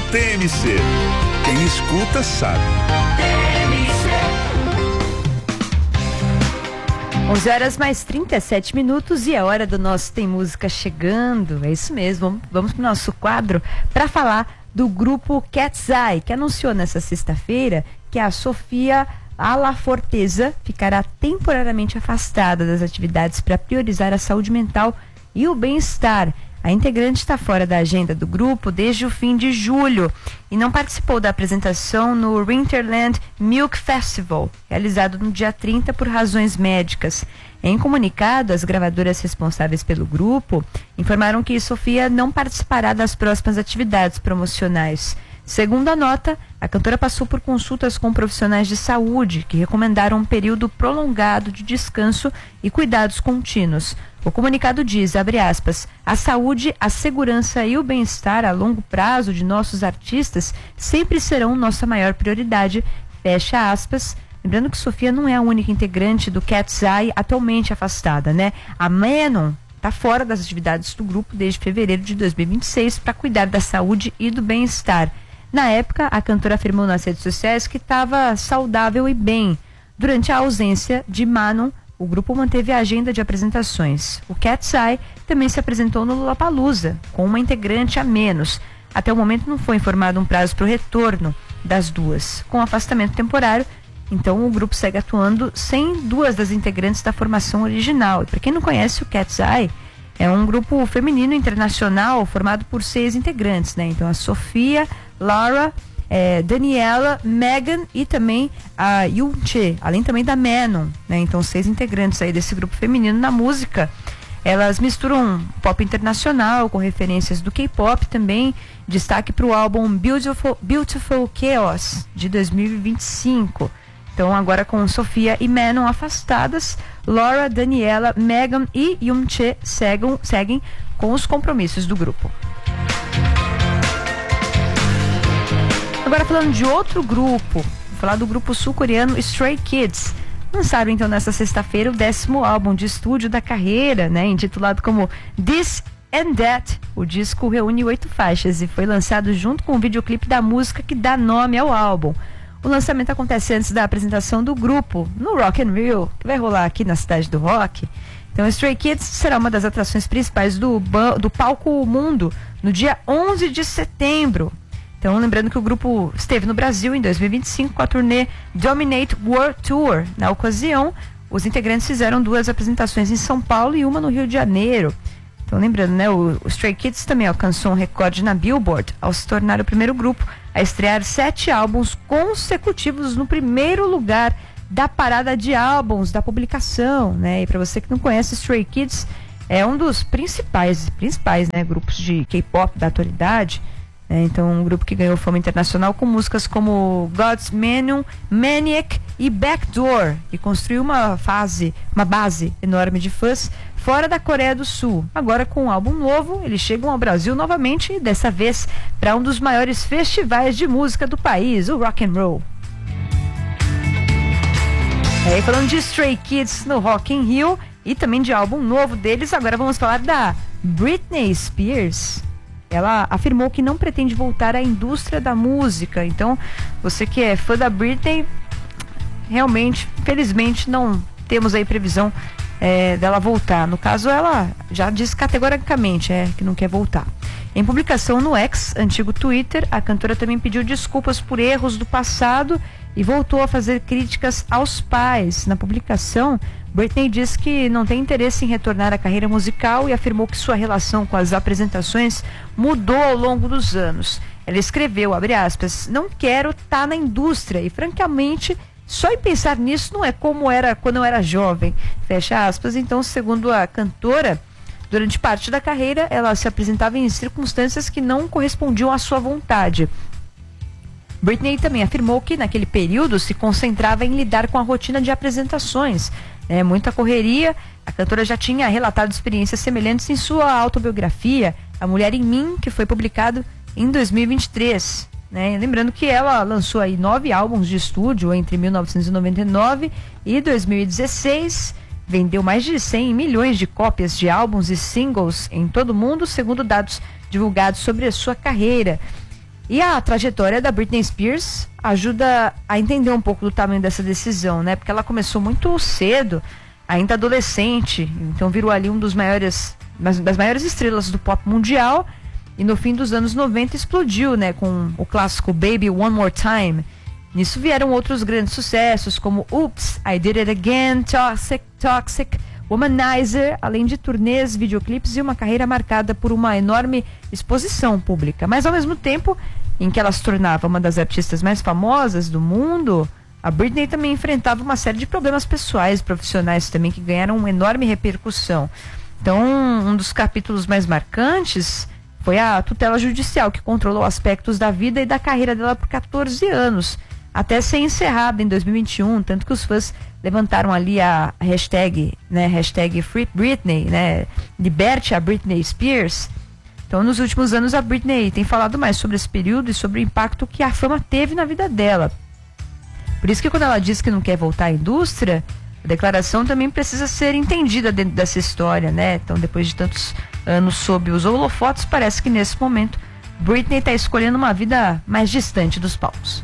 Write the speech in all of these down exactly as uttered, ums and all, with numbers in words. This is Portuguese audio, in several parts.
T M C. Quem escuta sabe. onze horas mais trinta e sete minutos e é hora do nosso Tem Música chegando. É isso mesmo, vamos, vamos para o nosso quadro para falar do grupo Cat's Eye, que anunciou nessa sexta-feira que a Sofia Alaforteza ficará temporariamente afastada das atividades para priorizar a saúde mental e o bem-estar. A integrante está fora da agenda do grupo desde o fim de julho e não participou da apresentação no Winterland Milk Festival, realizado no dia trinta por razões médicas. Em comunicado, as gravadoras responsáveis pelo grupo informaram que Sofia não participará das próximas atividades promocionais. Segundo a nota, a cantora passou por consultas com profissionais de saúde que recomendaram um período prolongado de descanso e cuidados contínuos. O comunicado diz, abre aspas, a saúde, a segurança e o bem-estar a longo prazo de nossos artistas sempre serão nossa maior prioridade, fecha aspas. Lembrando que Sofia não é a única integrante do Cat's Eye atualmente afastada, né? A Manon está fora das atividades do grupo desde fevereiro de dois mil e vinte e seis para cuidar da saúde e do bem-estar. Na época, a cantora afirmou nas redes sociais que estava saudável e bem. Durante a ausência de Manon, o grupo manteve a agenda de apresentações. O Cat's Eye também se apresentou no Lollapalooza, com uma integrante a menos. Até o momento não foi informado um prazo para o retorno das duas. Com afastamento temporário, então o grupo segue atuando sem duas das integrantes da formação original. E para quem não conhece, o Cat's Eye é um grupo feminino internacional formado por seis integrantes, né? Então a Sofia, Laura, é, Daniela, Megan e também a Yunche, além também da Manon, né? Então seis integrantes aí desse grupo feminino. Na música, elas misturam pop internacional com referências do K-pop também. Destaque para o álbum Beautiful, Beautiful Chaos de dois mil e vinte e cinco. Então agora com Sofia e Manon afastadas, Laura, Daniela, Megan e Yunche seguem, seguem com os compromissos do grupo. Agora falando de outro grupo, vou falar do grupo sul-coreano Stray Kids. Lançaram então nesta sexta-feira o décimo álbum de estúdio da carreira, né, intitulado como This and That. O disco reúne oito faixas e foi lançado junto com o videoclipe da música que dá nome ao álbum. O lançamento acontece antes da apresentação do grupo no Rock in Rio, que vai rolar aqui na Cidade do Rock. Então, Stray Kids será uma das atrações principais do, do Palco Mundo no dia onze de setembro. Então, lembrando que o grupo esteve no Brasil em dois mil e vinte e cinco com a turnê Dominate World Tour. Na ocasião, os integrantes fizeram duas apresentações em São Paulo e uma no Rio de Janeiro. Então, lembrando, né, o, o Stray Kids também alcançou um recorde na Billboard ao se tornar o primeiro grupo a estrear sete álbuns consecutivos no primeiro lugar da parada de álbuns da publicação, né? E para você que não conhece, Stray Kids é um dos principais, principais, né, grupos de K-pop da atualidade. É, então, um grupo que ganhou fama internacional com músicas como God's Menu, Maniac e Backdoor, e construiu uma fase, uma base enorme de fãs fora da Coreia do Sul. Agora, com um álbum novo, eles chegam ao Brasil novamente, e dessa vez para um dos maiores festivais de música do país, o Rock and Roll. É, falando de Stray Kids no Rock in Rio e também de álbum novo deles, agora vamos falar da Britney Spears. Ela afirmou que não pretende voltar à indústria da música. Então, você que é fã da Britney, realmente, felizmente, não temos aí previsão é, dela voltar. No caso, ela já disse categoricamente é, que não quer voltar. Em publicação no X, antigo Twitter, a cantora também pediu desculpas por erros do passado e voltou a fazer críticas aos pais. Na publicação, Britney disse que não tem interesse em retornar à carreira musical e afirmou que sua relação com as apresentações mudou ao longo dos anos. Ela escreveu, abre aspas, não quero estar na indústria e, francamente, só em pensar nisso não é como era quando eu era jovem, fecha aspas. Então, segundo a cantora, durante parte da carreira, ela se apresentava em circunstâncias que não correspondiam à sua vontade. Britney também afirmou que naquele período se concentrava em lidar com a rotina de apresentações, né, muita correria. A cantora já tinha relatado experiências semelhantes em sua autobiografia, A Mulher em Mim, que foi publicado em dois mil e vinte e três. Né? Lembrando que ela lançou aí nove álbuns de estúdio entre mil novecentos e noventa e nove e dois mil e dezesseis. Vendeu mais de cem milhões de cópias de álbuns e singles em todo o mundo, segundo dados divulgados sobre a sua carreira. E a trajetória da Britney Spears ajuda a entender um pouco do tamanho dessa decisão, né? Porque ela começou muito cedo, ainda adolescente, então virou ali um dos maiores, das maiores estrelas do pop mundial, e no fim dos anos noventa explodiu, né? Com o clássico Baby One More Time. Nisso vieram outros grandes sucessos, como Oops, I Did It Again, Toxic, Toxic, Womanizer, além de turnês, videoclipes e uma carreira marcada por uma enorme exposição pública. Mas ao mesmo tempo em que ela se tornava uma das artistas mais famosas do mundo, a Britney também enfrentava uma série de problemas pessoais e profissionais também que ganharam uma enorme repercussão. Então, um dos capítulos mais marcantes foi a tutela judicial, que controlou aspectos da vida e da carreira dela por catorze anos, até ser encerrada em dois mil e vinte e um, tanto que os fãs levantaram ali a hashtag, né, hashtag Free Britney, né, liberte a Britney Spears. Então, nos últimos anos, a Britney tem falado mais sobre esse período e sobre o impacto que a fama teve na vida dela. Por isso que quando ela diz que não quer voltar à indústria, a declaração também precisa ser entendida dentro dessa história, né? Então, depois de tantos anos sob os holofotes, parece que nesse momento Britney está escolhendo uma vida mais distante dos palcos.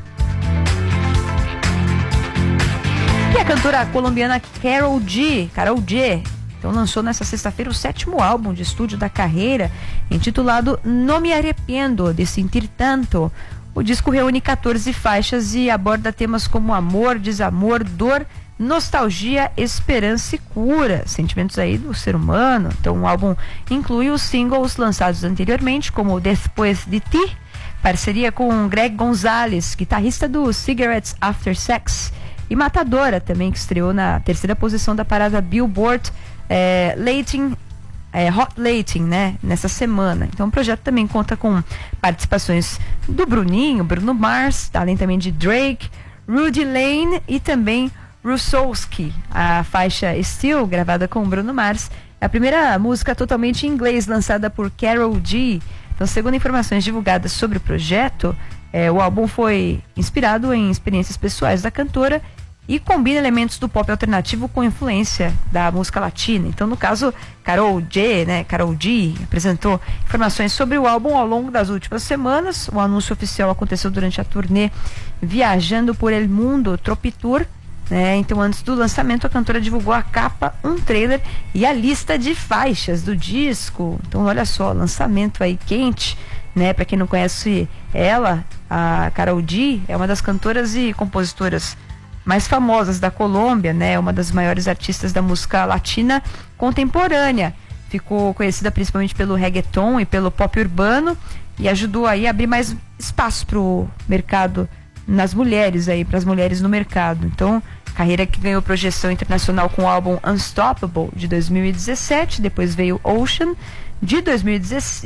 E a cantora colombiana Karol G, Karol G, então lançou nessa sexta-feira o sétimo álbum de estúdio da carreira, intitulado No Me Arrepiendo de Sentir Tanto. O disco reúne quatorze faixas e aborda temas como amor, desamor, dor, nostalgia, esperança e cura, sentimentos aí do ser humano. Então o álbum inclui os singles lançados anteriormente, como Después de Ti, parceria com Greg Gonzalez, guitarrista do Cigarettes After Sex, e Matadora também, que estreou na terceira posição da parada Billboard é, Latin, é, Hot Latin, né, nessa semana. Então o projeto também conta com participações do Bruninho, Bruno Mars, além também de Drake, Rudy Lane e também Russowski. A faixa Still, gravada com Bruno Mars, é a primeira música totalmente em inglês lançada por Karol G. Então, segundo informações divulgadas sobre o projeto, é, o álbum foi inspirado em experiências pessoais da cantora e combina elementos do pop alternativo com influência da música latina. Então, no caso, Karol G, né, Karol G apresentou informações sobre o álbum ao longo das últimas semanas. O anúncio oficial aconteceu durante a turnê Viajando por El Mundo Tropitour, né? Então, antes do lançamento, a cantora divulgou a capa, um trailer e a lista de faixas do disco. Então, olha só, lançamento aí quente, né? Para quem não conhece ela, a Karol G é uma das cantoras e compositoras mais famosas da Colômbia, né? Uma das maiores artistas da música latina contemporânea. Ficou conhecida principalmente pelo reggaeton e pelo pop urbano e ajudou aí a abrir mais espaço para o mercado, nas mulheres aí, para as mulheres no mercado. Então, carreira que ganhou projeção internacional com o álbum Unstoppable de dois mil e dezessete, depois veio Ocean de dois mil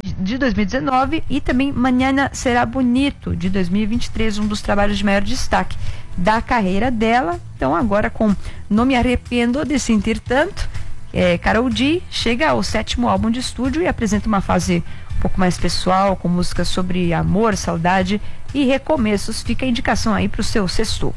e dezenove e também Mañana Será Bonito de dois mil e vinte e três, um dos trabalhos de maior destaque da carreira dela. Então, agora com Não Me Arrependo de Sentir Tanto, é, Karol G chega ao sétimo álbum de estúdio e apresenta uma fase um pouco mais pessoal, com músicas sobre amor, saudade e recomeços. Fica a indicação aí para o seu sexto.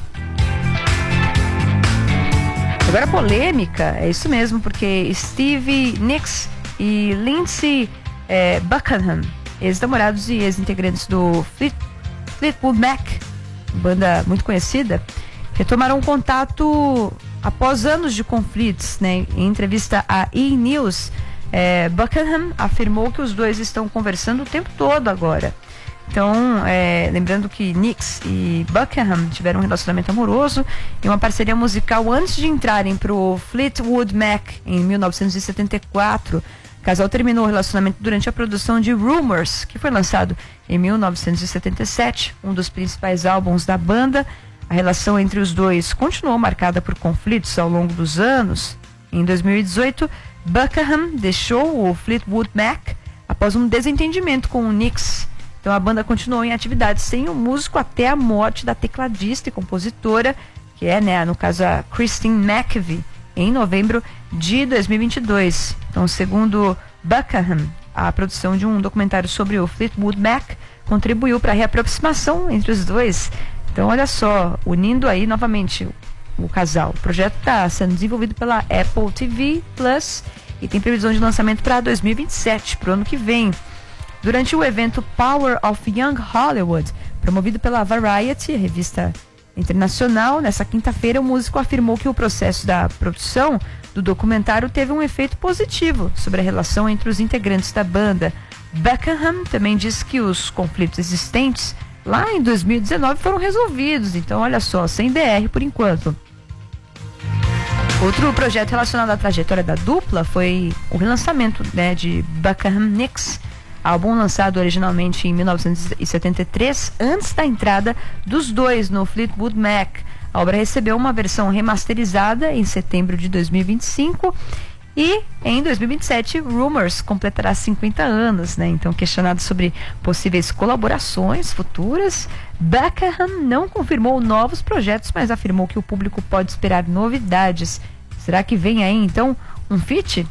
Agora, polêmica, é isso mesmo, porque Stevie Nicks e Lindsey é, Buckingham, ex-namorados e ex-integrantes do Fleet, Fleetwood Mac, banda muito conhecida, retomaram contato após anos de conflitos, né? Em entrevista à E! News, é, Buckingham afirmou que os dois estão conversando o tempo todo agora. Então, é, lembrando que Nicks e Buckingham tiveram um relacionamento amoroso e uma parceria musical antes de entrarem para o Fleetwood Mac em mil novecentos e setenta e quatro. O casal terminou o relacionamento durante a produção de Rumors, que foi lançado em mil novecentos e setenta e sete, um dos principais álbuns da banda. A relação entre os dois continuou marcada por conflitos ao longo dos anos. Em dois mil e dezoito, Buckingham deixou o Fleetwood Mac após um desentendimento com o Nicks. Então a banda continuou em atividade sem o músico até a morte da tecladista e compositora, que é, né, no caso, a Christine McVie, em novembro de dois mil e vinte e dois. Então, segundo Buckingham, a produção de um documentário sobre o Fleetwood Mac contribuiu para a reaproximação entre os dois. Então, olha só, unindo aí novamente o, o casal. O projeto está sendo desenvolvido pela Apple T V Plus e tem previsão de lançamento para dois mil e vinte e sete, para o ano que vem. Durante o evento Power of Young Hollywood, promovido pela Variety, revista internacional, nessa quinta-feira o músico afirmou que o processo da produção do documentário teve um efeito positivo sobre a relação entre os integrantes da banda. Beckham também disse que os conflitos existentes lá em dois mil e dezenove foram resolvidos, então olha só, sem D R por enquanto. Outro projeto relacionado à trajetória da dupla foi o relançamento, né, de Beckham Nicks, álbum lançado originalmente em mil novecentos e setenta e três, antes da entrada dos dois no Fleetwood Mac. A obra recebeu uma versão remasterizada em setembro de dois mil e vinte e cinco e em dois mil e vinte e sete Rumours completará cinquenta anos, né? Então, questionado sobre possíveis colaborações futuras, Beckham não confirmou novos projetos, mas afirmou que o público pode esperar novidades. Será que vem aí então um feat?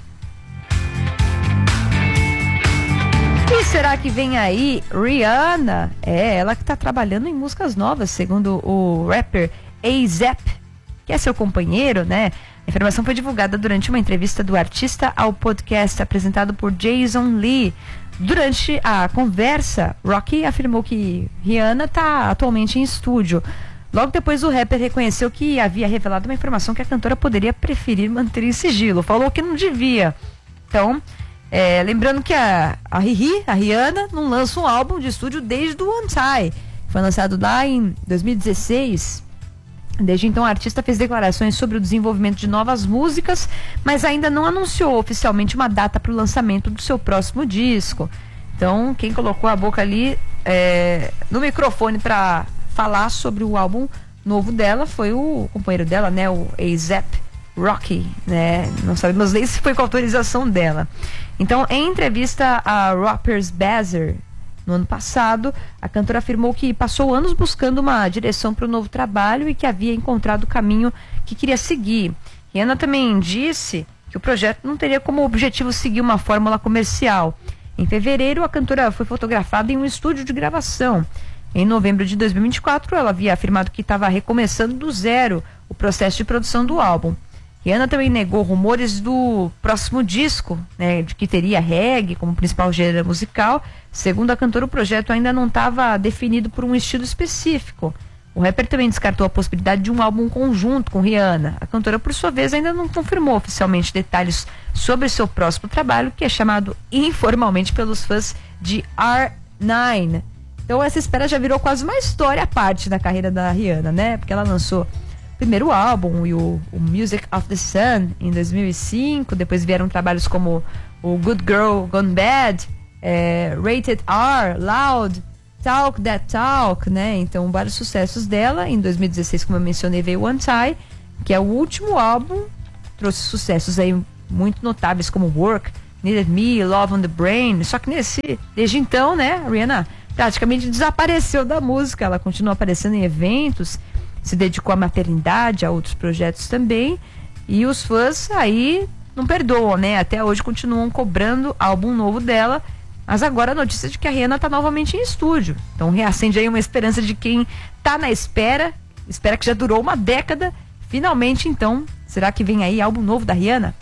E será que vem aí Rihanna? É, ela que está trabalhando em músicas novas, segundo o rapper A$AP, que é seu companheiro, né? A informação foi divulgada durante uma entrevista do artista ao podcast apresentado por Jason Lee. Durante a conversa, Rocky afirmou que Rihanna está atualmente em estúdio. Logo depois, o rapper reconheceu que havia revelado uma informação que a cantora poderia preferir manter em sigilo. Falou que não devia. Então, é, lembrando que a, a Riri, a Rihanna, não lança um álbum de estúdio desde o Untie. Foi lançado lá em dois mil e dezesseis. Desde então, a artista fez declarações sobre o desenvolvimento de novas músicas, mas ainda não anunciou oficialmente uma data para o lançamento do seu próximo disco. Então, quem colocou a boca ali é, no microfone para falar sobre o álbum novo dela foi o companheiro dela, né, o A$AP Rocky, né? Não sabemos nem se foi com autorização dela. Então, em entrevista a Rapper's Bazaar, no ano passado, a cantora afirmou que passou anos buscando uma direção para o novo trabalho e que havia encontrado o caminho que queria seguir. Rihanna também disse que o projeto não teria como objetivo seguir uma fórmula comercial. Em fevereiro, a cantora foi fotografada em um estúdio de gravação. Em novembro de dois mil e vinte e quatro, ela havia afirmado que estava recomeçando do zero o processo de produção do álbum. Rihanna também negou rumores do próximo disco, né, de que teria reggae como principal gênero musical. Segundo a cantora, o projeto ainda não estava definido por um estilo específico. O rapper também descartou a possibilidade de um álbum conjunto com Rihanna. A cantora, por sua vez, ainda não confirmou oficialmente detalhes sobre seu próximo trabalho, que é chamado informalmente pelos fãs de R nove. Então essa espera já virou quase uma história à parte da carreira da Rihanna, né? Porque ela lançou primeiro álbum e o, o Music of the Sun em dois mil e cinco, depois vieram trabalhos como o Good Girl Gone Bad, é, Rated R, Loud, Talk That Talk, né? Então vários sucessos dela. Em dois mil e dezesseis, como eu mencionei, veio One Tie, que é o último álbum, trouxe sucessos aí muito notáveis como Work, Needed Me, Love on the Brain. Só que nesse, desde então, né, a Rihanna praticamente desapareceu da música. Ela continua aparecendo em eventos, se dedicou à maternidade, a outros projetos também, e os fãs aí não perdoam, né? Até hoje continuam cobrando álbum novo dela, mas agora a notícia de que a Rihanna está novamente em estúdio. Então reacende aí uma esperança de quem está na espera, espera que já durou uma década. Finalmente, então, será que vem aí álbum novo da Rihanna?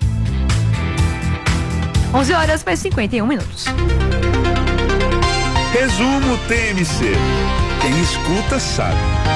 onze horas mais cinquenta e um minutos. Resumo T M C. Quem escuta sabe.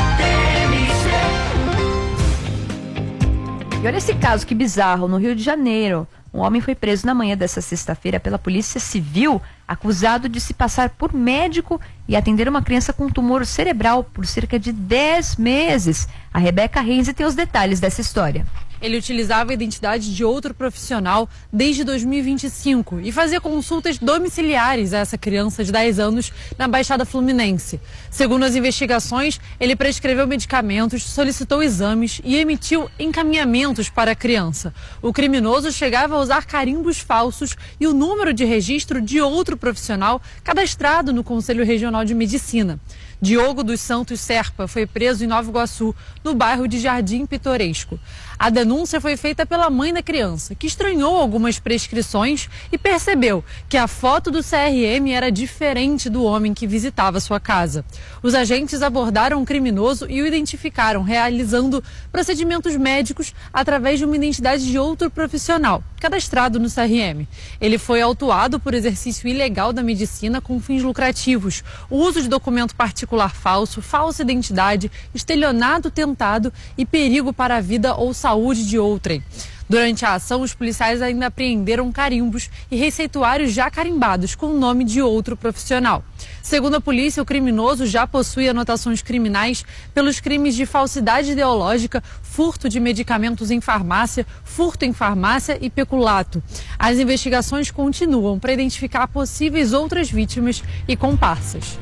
E olha esse caso, que bizarro. No Rio de Janeiro, um homem foi preso na manhã dessa sexta-feira pela Polícia Civil, acusado de se passar por médico e atender uma criança com tumor cerebral por cerca de dez meses. A Rebeca Renzi tem os detalhes dessa história. Ele utilizava a identidade de outro profissional desde dois mil e vinte e cinco e fazia consultas domiciliares a essa criança de dez anos na Baixada Fluminense. Segundo as investigações, ele prescreveu medicamentos, solicitou exames e emitiu encaminhamentos para a criança. O criminoso chegava a usar carimbos falsos e o número de registro de outro profissional cadastrado no Conselho Regional de Medicina. Diogo dos Santos Serpa foi preso em Nova Iguaçu, no bairro de Jardim Pitoresco. A denúncia denúncia foi feita pela mãe da criança, que estranhou algumas prescrições e percebeu que a foto do C R M era diferente do homem que visitava sua casa. Os agentes abordaram o criminoso e o identificaram, realizando procedimentos médicos através de uma identidade de outro profissional, cadastrado no C R M. Ele foi autuado por exercício ilegal da medicina com fins lucrativos, o uso de documento particular falso, falsa identidade, estelionato tentado e perigo para a vida ou saúde de outrem. Durante a ação, os policiais ainda apreenderam carimbos e receituários já carimbados com o nome de outro profissional. Segundo a polícia, o criminoso já possui anotações criminais pelos crimes de falsidade ideológica, furto de medicamentos em farmácia, furto em farmácia e peculato. As investigações continuam para identificar possíveis outras vítimas e comparsas.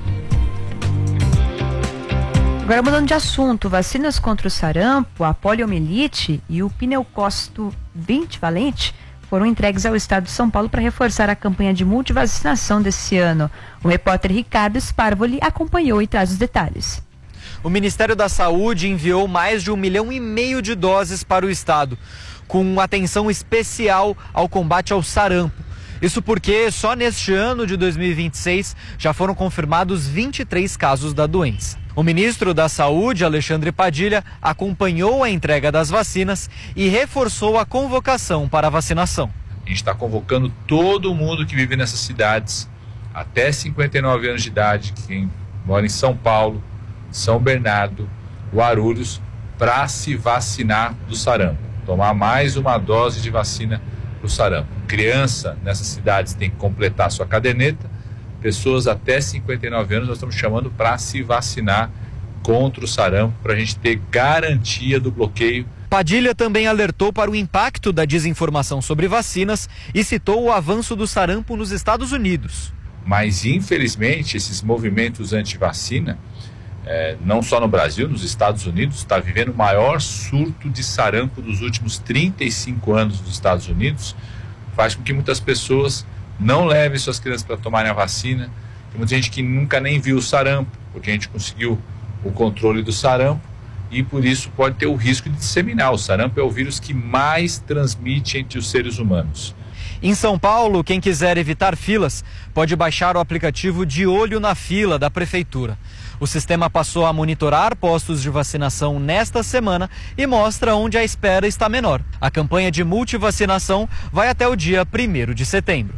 Agora, mudando de assunto, vacinas contra o sarampo, a poliomielite e o pneucócito vinte valente foram entregues ao estado de São Paulo para reforçar a campanha de multivacinação desse ano. O repórter Ricardo Sparvoli acompanhou e traz os detalhes. O Ministério da Saúde enviou mais de um milhão e meio de doses para o estado, com atenção especial ao combate ao sarampo. Isso porque só neste ano de dois mil e vinte e seis já foram confirmados vinte e três casos da doença. O ministro da Saúde, Alexandre Padilha, acompanhou a entrega das vacinas e reforçou a convocação para a vacinação. A gente está convocando todo mundo que vive nessas cidades, até cinquenta e nove anos de idade, quem mora em São Paulo, São Bernardo, Guarulhos, para se vacinar do sarampo. Tomar mais uma dose de vacina do sarampo. Criança nessas cidades tem que completar sua caderneta. Pessoas até cinquenta e nove anos nós estamos chamando para se vacinar contra o sarampo, para a gente ter garantia do bloqueio. Padilha também alertou para o impacto da desinformação sobre vacinas e citou o avanço do sarampo nos Estados Unidos. Mas, infelizmente, esses movimentos anti-vacina, é, não só no Brasil, nos Estados Unidos, está vivendo o maior surto de sarampo dos últimos trinta e cinco anos dos Estados Unidos, faz com que muitas pessoas não levem suas crianças para tomarem a vacina. Tem muita gente que nunca nem viu o sarampo, porque a gente conseguiu o controle do sarampo e por isso pode ter o risco de disseminar. O sarampo é o vírus que mais transmite entre os seres humanos. Em São Paulo, quem quiser evitar filas pode baixar o aplicativo De Olho na Fila da Prefeitura. O sistema passou a monitorar postos de vacinação nesta semana e mostra onde a espera está menor. A campanha de multivacinação vai até o dia primeiro de setembro.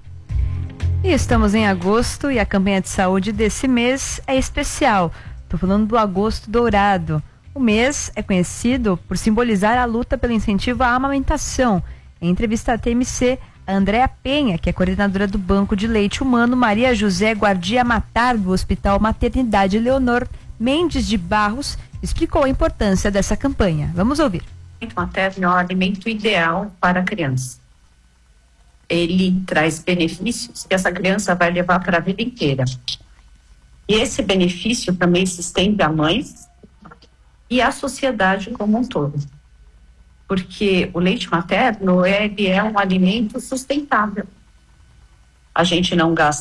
E estamos em agosto e a campanha de saúde desse mês é especial. Estou falando do Agosto Dourado. O mês é conhecido por simbolizar a luta pelo incentivo à amamentação. Em entrevista à T M C, a Andréa Penha, que é coordenadora do Banco de Leite Humano Maria José Guardia Matar, do Hospital Maternidade Leonor Mendes de Barros, explicou a importância dessa campanha. Vamos ouvir. O leite materno é o alimento ideal para a criança. Ele traz benefícios que essa criança vai levar para a vida inteira. E esse benefício também se estende à mãe e à sociedade como um todo. Porque o leite materno ele é um alimento sustentável. A gente não gasta